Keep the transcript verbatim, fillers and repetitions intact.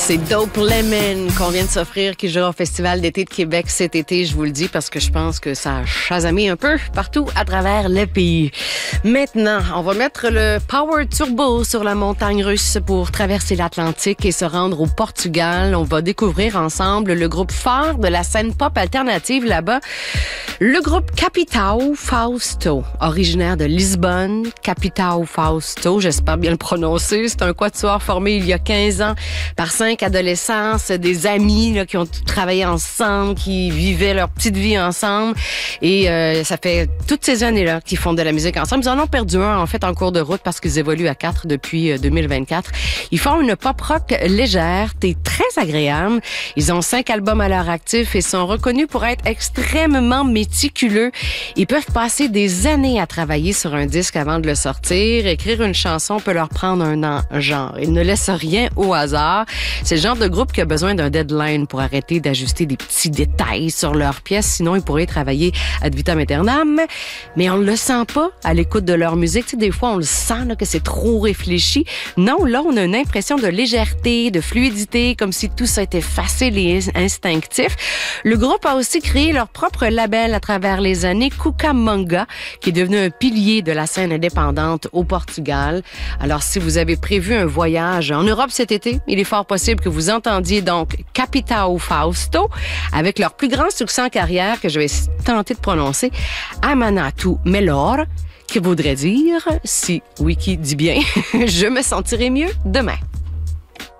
C'est Dope Lemon qu'on vient de s'offrir qui jouera au Festival d'été de Québec cet été, je vous le dis, parce que je pense que ça a chasamé un peu partout à travers le pays. Maintenant, on va mettre le Power Turbo sur la montagne russe pour traverser l'Atlantique et se rendre au Portugal. On va découvrir ensemble le groupe phare de la scène pop alternative là-bas, le groupe Capitão Fausto, originaire de Lisbonne. Capitão Fausto, j'espère bien le prononcer. C'est un quatuor formé il y a quinze ans par cinq adolescents, des amis là, qui ont travaillé ensemble, qui vivaient leur petite vie ensemble. Et euh, ça fait toutes ces années-là qu'ils font de la musique ensemble. Ils en ont perdu un, en fait, en cours de route parce qu'ils évoluent à quatre depuis deux mille vingt-quatre. Ils font une pop-rock légère et très agréable. Ils ont cinq albums à leur actif et sont reconnus pour être extrêmement méticuleux. Ils peuvent passer des années à travailler sur un disque avant de le sortir. Écrire une chanson peut leur prendre un an, genre. Ils ne laissent rien au hasard. C'est le genre de groupe qui a besoin d'un deadline pour arrêter d'ajuster des petits détails sur leurs pièces. Sinon, ils pourraient travailler ad vitam aeternam. Mais on ne le sent pas à l'écoute de leur musique. Tu sais, des fois, on le sent là, que c'est trop réfléchi. Non, là, on a une impression de légèreté, de fluidité, comme si tout ça était facile et instinctif. Le groupe a aussi créé leur propre label à travers les années, Cucamonga, qui est devenu un pilier de la scène indépendante au Portugal. Alors, si vous avez prévu un voyage en Europe cet été, il est fort possible que vous entendiez donc Capitão Fausto avec leur plus grand succès en carrière que je vais tenter de prononcer, Amanatu Melhor, qui voudrait dire, si Wiki dit bien, je me sentirai mieux demain.